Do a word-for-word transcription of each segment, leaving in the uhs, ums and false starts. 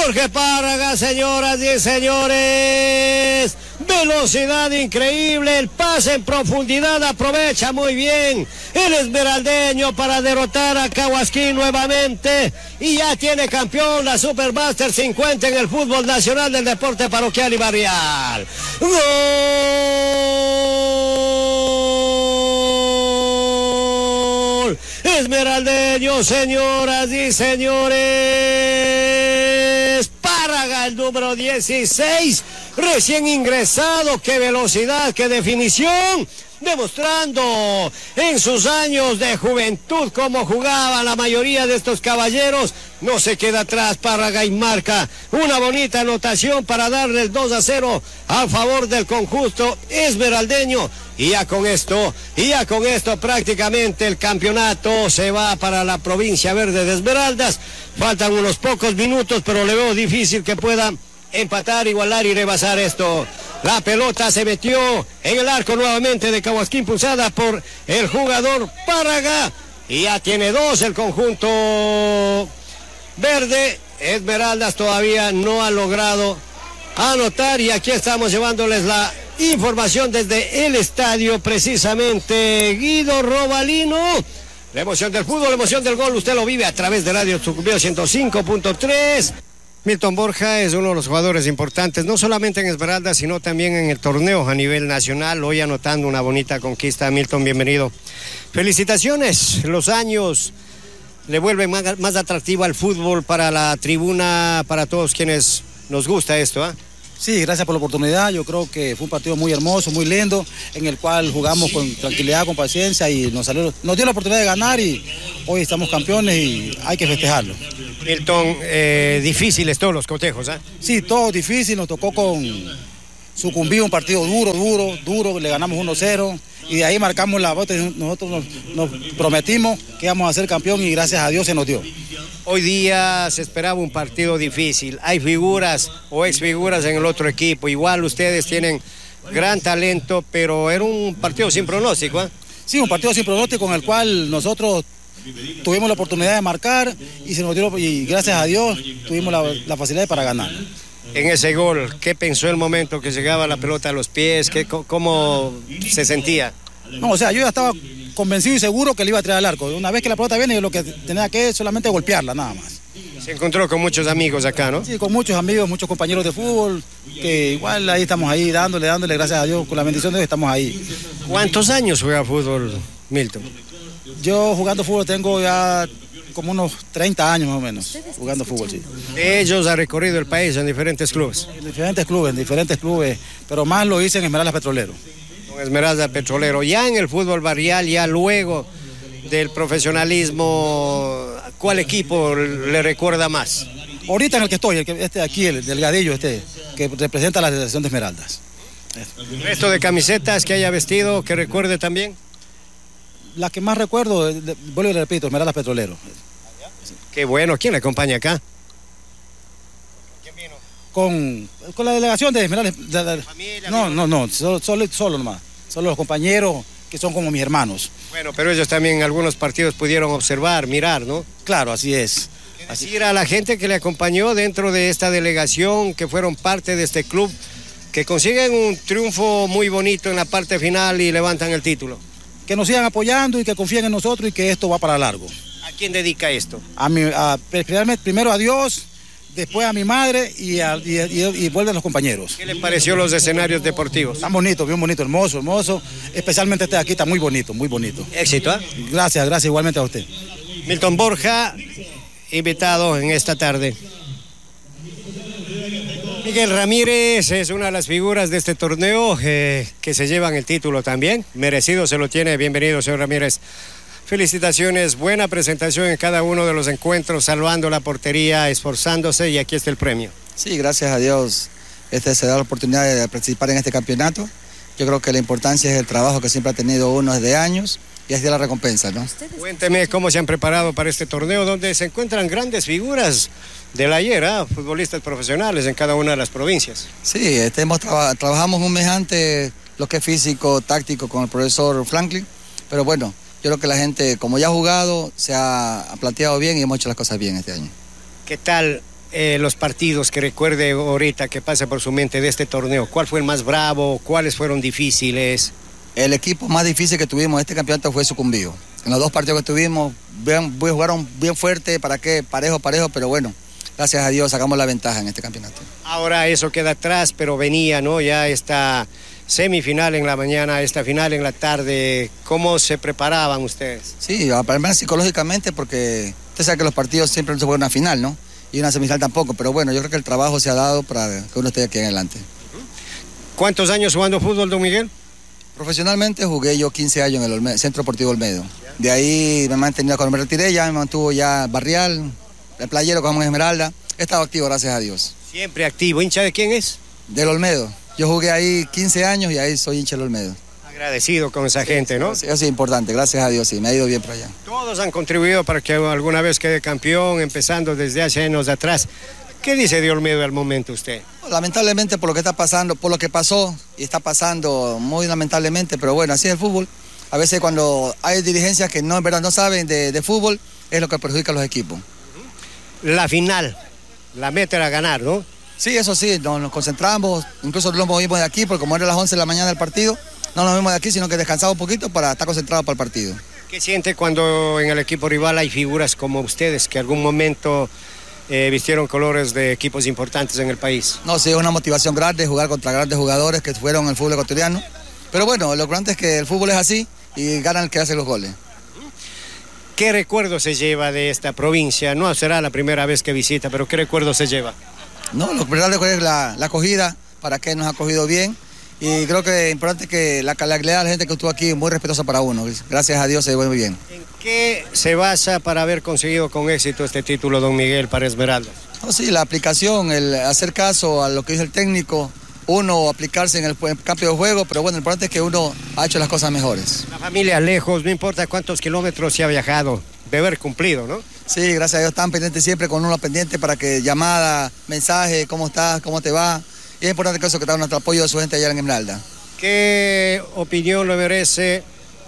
Jorge Párraga, señoras y señores. Velocidad increíble, el pase en profundidad, aprovecha muy bien el esmeraldeño para derrotar a Caguasquín nuevamente. Y ya tiene campeón la Supermaster cincuenta en el fútbol nacional del deporte parroquial y barrial. ¡Gol! Esmeraldeño, señoras y señores. Párraga, el número dieciséis, recién ingresado. Qué velocidad, qué definición, demostrando en sus años de juventud cómo jugaba la mayoría de estos caballeros. No se queda atrás Párraga y marca una bonita anotación para darle el dos a cero a favor del conjunto esmeraldeño. Y ya con esto, y ya con esto prácticamente el campeonato se va para la provincia verde de Esmeraldas. Faltan unos pocos minutos, pero le veo difícil que pueda empatar, igualar y rebasar esto. La pelota se metió en el arco nuevamente de Caguasquín, impulsada por el jugador Párraga. Y ya tiene dos el conjunto verde. Esmeraldas todavía no ha logrado anotar, y aquí estamos llevándoles la información desde el estadio, precisamente Guido Robalino. La emoción del fútbol, la emoción del gol, usted lo vive a través de Radio Sucumbío ciento cinco punto tres. Milton Borja es uno de los jugadores importantes, no solamente en Esmeraldas, sino también en el torneo a nivel nacional. Hoy anotando una bonita conquista. Milton, bienvenido. Felicitaciones, los años le vuelven más, más atractivo al fútbol para la tribuna, para todos quienes nos gusta esto, ¿ah? ¿eh? Sí, gracias por la oportunidad. Yo creo que fue un partido muy hermoso, muy lindo, en el cual jugamos con tranquilidad, con paciencia, y nos, salió, nos dio la oportunidad de ganar, y hoy estamos campeones y hay que festejarlo. Milton, eh, difíciles todos los cotejos, ¿ah? ¿eh? Sí, todo difícil, nos tocó con Sucumbío, un partido duro, duro, duro, le ganamos uno cero, y de ahí marcamos la bota. Nosotros nos, nos prometimos que íbamos a ser campeón, y gracias a Dios se nos dio. Hoy día se esperaba un partido difícil, hay figuras o exfiguras en el otro equipo, igual ustedes tienen gran talento, pero era un partido sin pronóstico, ¿eh? Sí, un partido sin pronóstico en el cual nosotros tuvimos la oportunidad de marcar, y, se nos dio, y gracias a Dios tuvimos la, la facilidad para ganar. En ese gol, ¿qué pensó el momento que llegaba la pelota a los pies? ¿Qué, ¿Cómo se sentía? No, o sea, yo ya estaba convencido y seguro que le iba a traer al arco. Una vez que la pelota viene, yo lo que tenía que es solamente golpearla, nada más. Se encontró con muchos amigos acá, ¿no? Sí, con muchos amigos, muchos compañeros de fútbol, que igual ahí estamos ahí, dándole, dándole, gracias a Dios, con la bendición de Dios estamos ahí. ¿Cuántos años juega fútbol, Milton? Yo jugando fútbol tengo ya como unos treinta años más o menos, jugando fútbol, sí. Ellos han recorrido el país en diferentes clubes. En diferentes clubes, en diferentes clubes, pero más lo hice en Esmeraldas Petrolero. Con Esmeraldas Petrolero. Ya en el fútbol barrial, ya luego del profesionalismo, ¿cuál equipo le recuerda más? Ahorita en el que estoy, el que, este de aquí, el Delgadillo, este, que representa la Asociación de Esmeraldas. ¿El resto de camisetas que haya vestido, que recuerde también? La que más recuerdo, vuelvo y le repito, Esmeraldas Petrolero. Qué bueno. ¿Quién le acompaña acá? ¿Quién vino? Con, con la delegación de Esmeraldas. De, de, ¿Familia, no, no, no, solo, solo, solo nomás. Solo los compañeros que son como mis hermanos. Bueno, pero ellos también en algunos partidos pudieron observar, mirar, ¿no? Claro, así es. Así decir a la gente que le acompañó dentro de esta delegación, que fueron parte de este club, que consiguen un triunfo muy bonito en la parte final y levantan el título. Que nos sigan apoyando y que confíen en nosotros, y que esto va para largo. ¿A quién dedica esto? A mi, a, primero a Dios, después a mi madre, y, a, y, y, y vuelven los compañeros. ¿Qué le pareció los escenarios deportivos? Están bonitos, bien bonito, hermoso, hermoso. Especialmente este de aquí está muy bonito, muy bonito. Éxito, ¿eh? Gracias, gracias igualmente a usted. Milton Borja, invitado en esta tarde. Miguel Ramírez es una de las figuras de este torneo, eh, que se llevan el título también. Merecido se lo tiene. Bienvenido, señor Ramírez. Felicitaciones, buena presentación en cada uno de los encuentros, salvando la portería, esforzándose, y aquí está el premio. Sí, gracias a Dios este se da la oportunidad de participar en este campeonato. Yo creo que la importancia es el trabajo que siempre ha tenido uno desde años, y así la recompensa, ¿no? Cuénteme cómo se han preparado para este torneo, donde se encuentran grandes figuras del ayer, ¿eh? Futbolistas profesionales en cada una de las provincias. Sí, este, hemos traba, trabajamos un mes antes lo que es físico, táctico con el profesor Franklin, pero bueno, yo creo que la gente, como ya ha jugado, se ha planteado bien y hemos hecho las cosas bien este año. ¿Qué tal eh, los partidos que recuerde ahorita que pasa por su mente de este torneo? ¿Cuál fue el más bravo? ¿Cuáles fueron difíciles? El equipo más difícil que tuvimos en este campeonato fue Sucumbío. En los dos partidos que tuvimos, bien, jugaron bien fuerte, ¿para qué? Parejo, parejo, pero bueno, gracias a Dios sacamos la ventaja en este campeonato. Ahora eso queda atrás, pero venía, ¿no? Ya esta semifinal en la mañana, esta final en la tarde. ¿Cómo se preparaban ustedes? Sí, para mí psicológicamente, porque usted sabe que los partidos siempre no se juegan una final, ¿no? Y una semifinal tampoco, pero bueno, yo creo que el trabajo se ha dado para que uno esté aquí en adelante. ¿Cuántos años jugando fútbol, don Miguel? Profesionalmente jugué yo quince años en el Olmedo, Centro Deportivo Olmedo. De ahí me he mantenido, cuando me retiré ya me mantuvo ya Barrial, el Playero, que jugamos en Esmeralda. He estado activo, gracias a Dios. Siempre activo. ¿Hincha de quién es? Del Olmedo. Yo jugué ahí quince años y ahí soy hincha del Olmedo. Agradecido con esa gente, ¿no? Sí, eso es importante, gracias a Dios, sí, me ha ido bien por allá. Todos han contribuido para que alguna vez quede campeón, empezando desde hace años de atrás. ¿Qué dice de Olmedo al momento usted? Lamentablemente por lo que está pasando, por lo que pasó y está pasando muy lamentablemente, pero bueno, así es el fútbol. A veces cuando hay dirigencias que no, en verdad no saben de, de fútbol, es lo que perjudica a los equipos. La final, la meta era ganar, ¿no? Sí, eso sí, nos, nos concentramos, incluso no nos movimos de aquí, porque como era las once de la mañana del partido, no nos movimos de aquí, sino que descansamos un poquito para estar concentrados para el partido. ¿Qué siente cuando en el equipo rival hay figuras como ustedes, que algún momento eh, vistieron colores de equipos importantes en el país? No, sí, es una motivación grande jugar contra grandes jugadores que fueron en el fútbol ecuatoriano, pero bueno, lo importante es que el fútbol es así y ganan el que hace los goles. ¿Qué recuerdo se lleva de esta provincia? No será la primera vez que visita, pero ¿qué recuerdo se lleva? No, lo primero es la, la acogida, para que nos ha acogido bien. Y creo que es importante que la calidad de la gente que estuvo aquí es muy respetuosa para uno. Gracias a Dios se ve muy bien. ¿En qué se basa para haber conseguido con éxito este título, don Miguel, para Esmeralda? No, sí, la aplicación, el hacer caso a lo que dice el técnico, uno aplicarse en el, en el campo de juego, pero bueno, lo importante es que uno ha hecho las cosas mejores. La familia lejos, no importa cuántos kilómetros se ha viajado, debe haber cumplido, ¿no? Sí, gracias a Dios están pendientes siempre con uno pendiente para que llamada, mensaje, cómo estás, cómo te va. Y es importante que eso, que tenga nuestro apoyo de su gente allá en Esmeralda. ¿Qué opinión le merece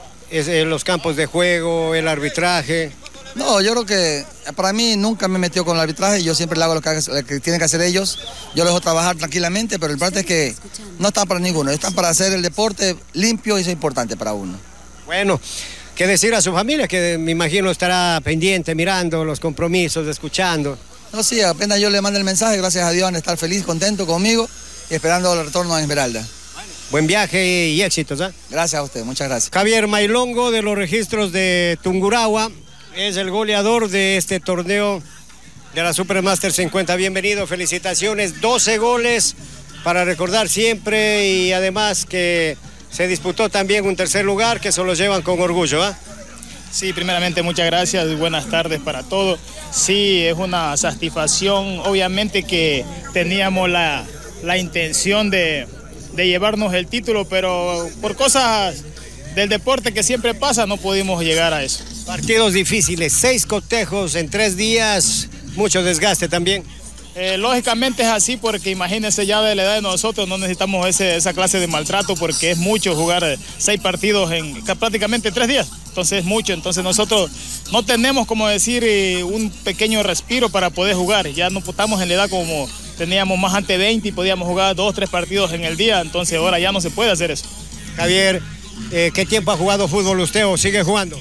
los campos de juego, el arbitraje? No, yo creo que para mí nunca me he metido con el arbitraje, yo siempre le hago lo que, lo que tienen que hacer ellos, yo los dejo trabajar tranquilamente, pero el parte es que no están para ninguno, están para hacer el deporte limpio y eso es importante para uno. Bueno, ¿qué decir a su familia? Que me imagino estará pendiente, mirando los compromisos, escuchando. No, sí, apenas yo le mando el mensaje, gracias a Dios van a estar feliz, contento conmigo y esperando el retorno a Esmeralda. Buen viaje y éxitos, ¿eh? Gracias a usted, muchas gracias. Javier Mailongo, de los registros de Tungurahua, es el goleador de este torneo de la Supermaster cincuenta. Bienvenido, felicitaciones, doce goles para recordar siempre y además que se disputó también un tercer lugar que se lo llevan con orgullo, ¿eh? Sí, primeramente muchas gracias y buenas tardes para todos. Sí, es una satisfacción, obviamente que teníamos la, la intención de, de llevarnos el título, pero por cosas del deporte que siempre pasa no pudimos llegar a eso. Partidos difíciles, seis cotejos en tres días, mucho desgaste también. Eh, lógicamente es así porque imagínense ya de la edad de nosotros no necesitamos ese, esa clase de maltrato porque es mucho jugar seis partidos en prácticamente tres días, entonces es mucho, entonces nosotros no tenemos como decir eh, un pequeño respiro para poder jugar, ya no estamos en la edad como teníamos más antes veinte y podíamos jugar dos, tres partidos en el día, entonces ahora ya no se puede hacer eso. Javier, eh, ¿qué tiempo ha jugado fútbol usted o sigue jugando?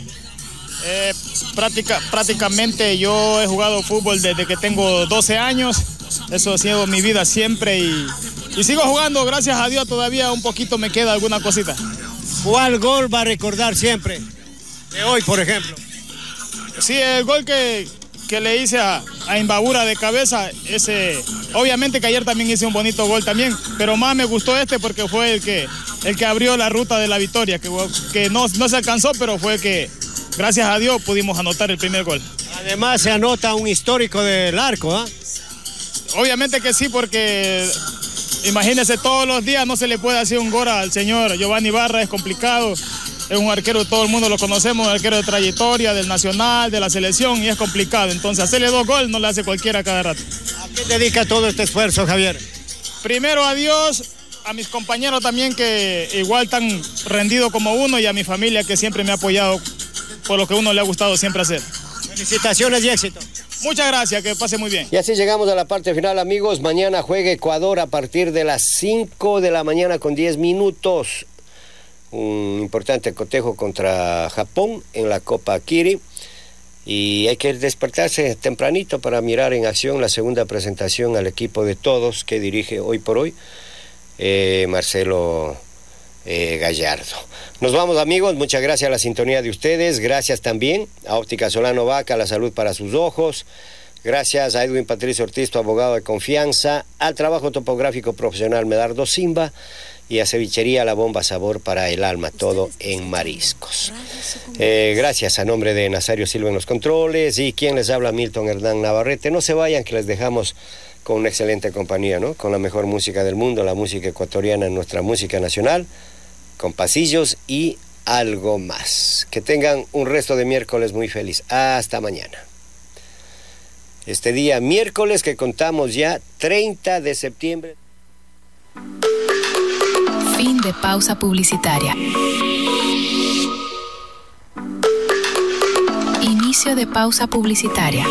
Eh, práctica, prácticamente yo he jugado fútbol desde que tengo doce años, eso ha sido mi vida siempre y, y sigo jugando, gracias a Dios todavía un poquito me queda alguna cosita. ¿Cuál gol va a recordar siempre? De hoy, por ejemplo. Sí, el gol que, que le hice a, a Imbabura de cabeza, ese, obviamente que ayer también hice un bonito gol también, pero más me gustó este porque fue el que, el que abrió la ruta de la victoria, que, que no, no se alcanzó, pero fue que gracias a Dios pudimos anotar el primer gol. Además se anota un histórico del arco, ¿ah? ¿eh? Obviamente que sí, porque imagínense todos los días no se le puede hacer un gol al señor Giovanni Barra, es complicado. Es un arquero, todo el mundo lo conocemos, un arquero de trayectoria, del Nacional, de la selección, y es complicado. Entonces hacerle dos goles no le hace cualquiera cada rato. ¿A qué dedica todo este esfuerzo, Javier? Primero a Dios, a mis compañeros también que igual tan rendidos como uno y a mi familia que siempre me ha apoyado por lo que uno le ha gustado siempre hacer. Felicitaciones y éxito. Muchas gracias, que pase muy bien. Y así llegamos a la parte final, amigos. Mañana juega Ecuador a partir de las cinco de la mañana con diez minutos. Un importante cotejo contra Japón en la Copa Kiri. Y hay que despertarse tempranito para mirar en acción la segunda presentación al equipo de todos que dirige hoy por hoy eh, Marcelo eh, Gallardo. Nos vamos, amigos, muchas gracias a la sintonía de ustedes, gracias también a Óptica Solano Vaca, la salud para sus ojos, gracias a Edwin Patricio Ortiz, tu abogado de confianza, al trabajo topográfico profesional Medardo Simba y a Cevichería La Bomba Sabor para el alma, todo en mariscos. Eh, gracias a nombre de Nazario Silva en los controles y quien les habla, Milton Hernán Navarrete. No se vayan, que les dejamos con una excelente compañía, ¿no? Con la mejor música del mundo, la música ecuatoriana, nuestra música nacional, con pasillos y algo más. Que tengan un resto de miércoles muy feliz. Hasta mañana. Este día miércoles que contamos ya treinta de septiembre. Fin de pausa publicitaria. Inicio de pausa publicitaria.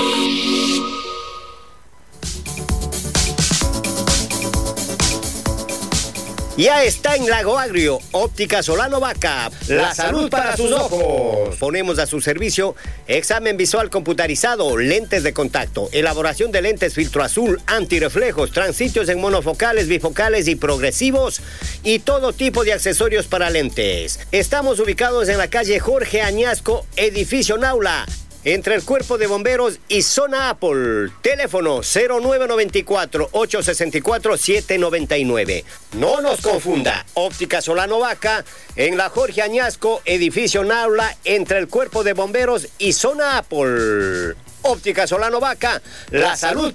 Ya está en Lago Agrio, Óptica Solano Vaca, la salud para sus ojos. Ponemos a su servicio examen visual computarizado, lentes de contacto, elaboración de lentes filtro azul, antirreflejos, transitos en monofocales, bifocales y progresivos y todo tipo de accesorios para lentes. Estamos ubicados en la calle Jorge Añasco, edificio Naula, entre el Cuerpo de Bomberos y Zona Apple. Teléfono cero nueve nueve cuatro, ocho seis cuatro, siete nueve nueve. No nos confunda. Óptica Solano Vaca en la Jorge Añasco, edificio Naula, entre el Cuerpo de Bomberos y Zona Apple. Óptica Solano Vaca, la salud para